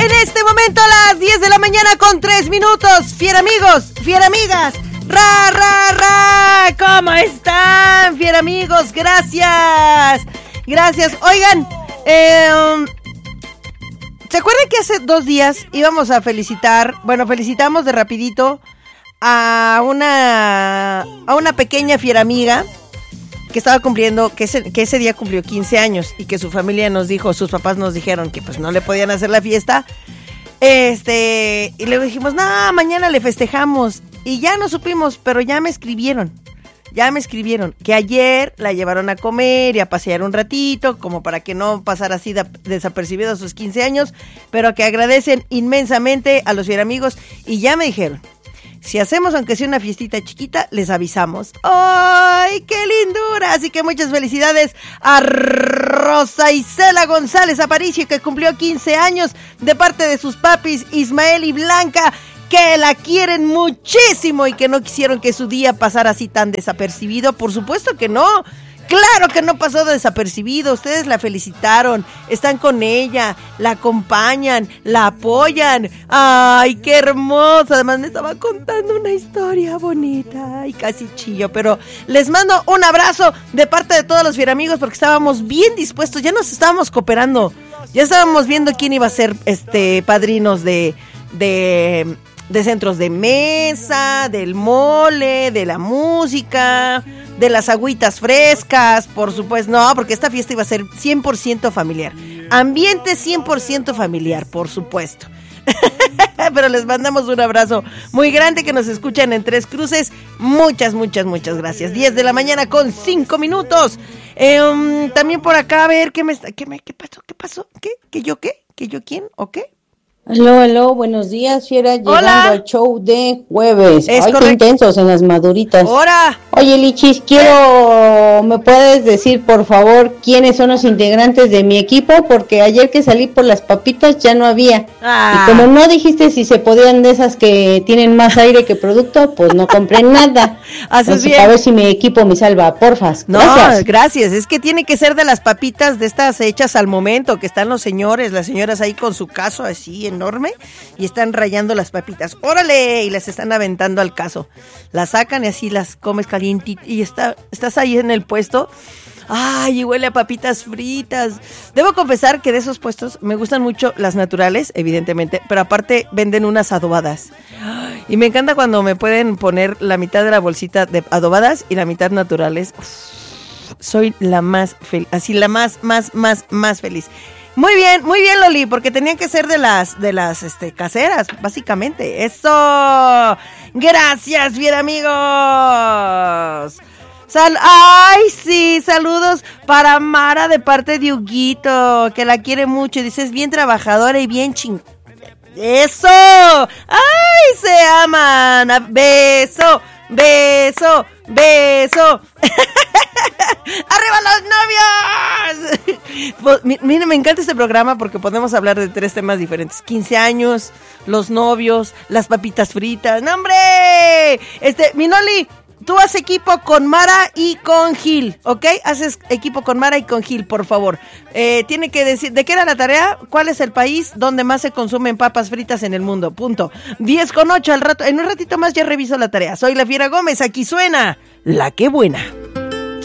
En este momento a las 10 de la mañana con 3 minutos. Fiera amigos, fiera amigas. Ra. ¿Cómo están, fiera amigos? Gracias. Oigan, ¿se acuerdan que hace 2 días íbamos a felicitamos de rapidito a una pequeña fiera amiga que estaba cumpliendo, que ese día cumplió 15 años y que su familia nos dijo, sus papás nos dijeron que pues no le podían hacer la fiesta, y luego dijimos, no, mañana le festejamos, y ya no supimos, pero ya me escribieron que ayer la llevaron a comer y a pasear un ratito, como para que no pasara así desapercibido sus 15 años, pero que agradecen inmensamente a los fieramigos, y ya me dijeron, si hacemos aunque sea una fiestita chiquita, les avisamos. ¡Ay, qué lindura! Así que muchas felicidades a Rosa Isela González Aparicio, que cumplió 15 años, de parte de sus papis Ismael y Blanca, que la quieren muchísimo y que no quisieron que su día pasara así tan desapercibido. Por supuesto que no. Claro que no pasó desapercibido, ustedes la felicitaron, están con ella, la acompañan, la apoyan. ¡Ay, qué hermosa! Además me estaba contando una historia bonita y casi chillo, pero les mando un abrazo de parte de todos los fieramigos porque estábamos bien dispuestos, ya nos estábamos cooperando, ya estábamos viendo quién iba a ser padrinos de centros de mesa, del mole, de la música, de las agüitas frescas, por supuesto, no, porque esta fiesta iba a ser 100% familiar, ambiente 100% familiar, por supuesto. Pero les mandamos un abrazo muy grande, que nos escuchan en Tres Cruces. Muchas gracias. 10 de la mañana con 5 minutos. También por acá, a ver, ¿qué pasó? ¿Que yo quién o qué? Aló, buenos días, fiera, llegando al show de jueves. Ay, qué intensos en las maduritas. ¡Hora! Oye, Lichis, ¿me puedes decir, por favor, quiénes son los integrantes de mi equipo? Porque ayer que salí por las papitas ya no había. Y como no dijiste si se podían de esas que tienen más aire que producto, pues no compré nada. Haces bien. A ver si mi equipo me salva, porfas. No, gracias. Es que tiene que ser de las papitas de estas hechas al momento, que están las señoras ahí con su caso así enorme y están rayando las papitas. ¡Órale! Y las están aventando al caso. Las sacan y así las comes calientitas y estás ahí en el puesto. ¡Ay! Y huele a papitas fritas. Debo confesar que de esos puestos me gustan mucho las naturales, evidentemente, pero aparte venden unas adobadas. Y me encanta cuando me pueden poner la mitad de la bolsita de adobadas y la mitad naturales. Uf, soy la más feliz, así la más feliz. Muy bien, Loli, porque tenían que ser de las caseras, básicamente. ¡Eso! ¡Gracias, bien amigos! ¡Ay, sí! Saludos para Mara de parte de Huguito, que la quiere mucho. Dice, es bien trabajadora y bien ¡Eso! ¡Ay, se aman! ¡Beso! ¡Arriba los novios! Pues, miren, me encanta este programa porque podemos hablar de 3 temas diferentes: 15 años, los novios, las papitas fritas. ¡No, hombre! Minoli, tú haz equipo con Mara y con Gil, ¿ok? Haces equipo con Mara y con Gil, por favor. Tiene que decir, ¿de qué era la tarea? ¿Cuál es el país donde más se consumen papas fritas en el mundo? Punto. 10:08 al rato. En un ratito más ya reviso la tarea. Soy la Fiera Gómez, aquí suena La Qué Buena.